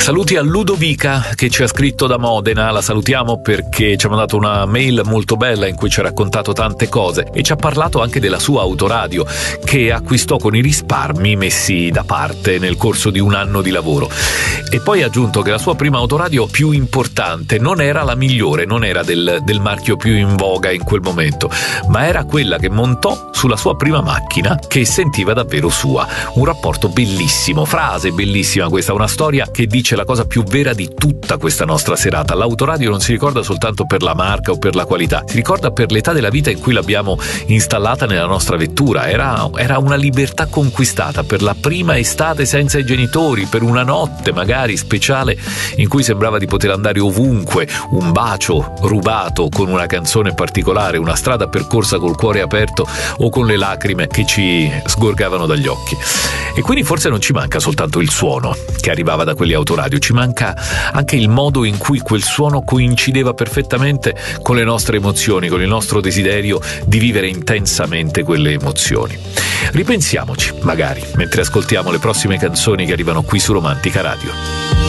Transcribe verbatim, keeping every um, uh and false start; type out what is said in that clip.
Saluti a Ludovica che ci ha scritto da Modena, la salutiamo perché ci ha mandato una mail molto bella in cui ci ha raccontato tante cose e ci ha parlato anche della sua autoradio che acquistò con i risparmi messi da parte nel corso di un anno di lavoro. E poi ha aggiunto che la sua prima autoradio più importante non era la migliore, non era del, del marchio più in voga in quel momento, ma era quella che montò sulla sua prima macchina che sentiva davvero sua. Un rapporto bellissimo, frase bellissima questa, una storia che dice la cosa più vera di tutta questa nostra serata. L'autoradio non si ricorda soltanto per la marca o per la qualità, si ricorda per l'età della vita in cui l'abbiamo installata nella nostra vettura. Era, era una libertà conquistata per la prima estate senza i genitori, per una notte magari speciale in cui sembrava di poter andare ovunque, un bacio rubato con una canzone particolare, una strada percorsa col cuore aperto o con le lacrime che ci sgorgavano dagli occhi. E quindi forse non ci manca soltanto il suono che arrivava da quegli autoradio, ci manca anche il modo in cui quel suono coincideva perfettamente con le nostre emozioni, con il nostro desiderio di vivere intensamente quelle emozioni. Ripensiamoci, magari, mentre ascoltiamo le prossime canzoni che arrivano qui su Romantica Radio.